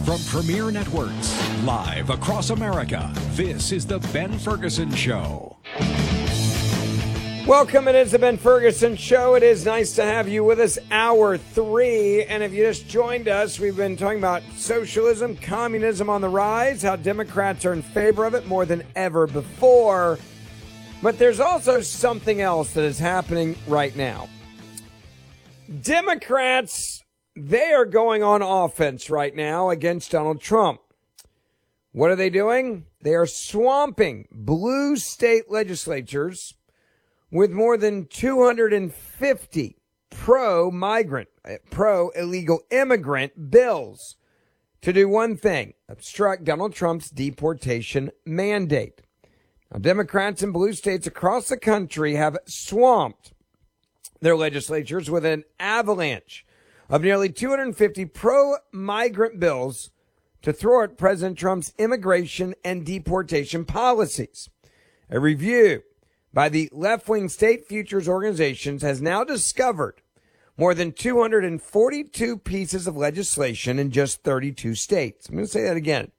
From Premier Networks, live across America, this is The Ben Ferguson Show. Welcome, it is The Ben Ferguson Show. It is nice to have you with us, hour 3. And if you just joined us, we've been talking about socialism, communism on the rise, how Democrats are in favor of it more than ever before. But there's also something else that is happening right now. Democrats, they are going on offense right now against Donald Trump. What are they doing? They are swamping blue state legislatures with more than 250 pro-migrant, pro-illegal immigrant bills to do one thing: obstruct Donald Trump's deportation mandate. Now, Democrats in blue states across the country have swamped their legislatures with an avalanche of nearly 250 pro-migrant bills to thwart President Trump's immigration and deportation policies. A review by the left-wing state futures organizations has now discovered more than 242 pieces of legislation in just 32 states. I'm going to say that again.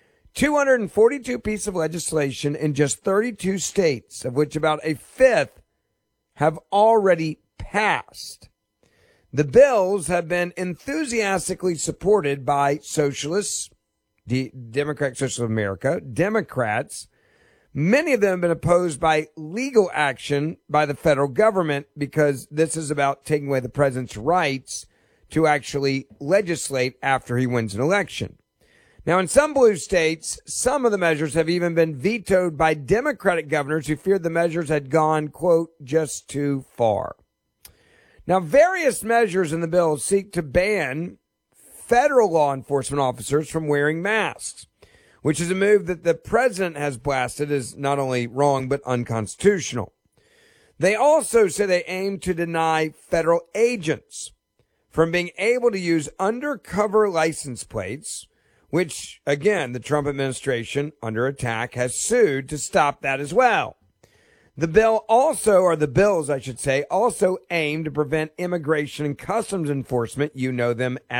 242 pieces of legislation in just 32 states, of which about a fifth have already passed. The bills have been enthusiastically supported by socialists, Democratic Socialists of America, Democrats. Many of them have been opposed by legal action by the federal government because this is about taking away the president's rights to actually legislate after he wins an election. Now, in some blue states, some of the measures have even been vetoed by Democratic governors who feared the measures had gone, quote, just too far. Now, various measures in the bill seek to ban federal law enforcement officers from wearing masks, which is a move that the president has blasted as not only wrong but unconstitutional. They also say they aim to deny federal agents from being able to use undercover license plates, which, again, the Trump administration, under attack, has sued to stop that as well. The bills, I should say, also aim to prevent immigration and customs enforcement, you know them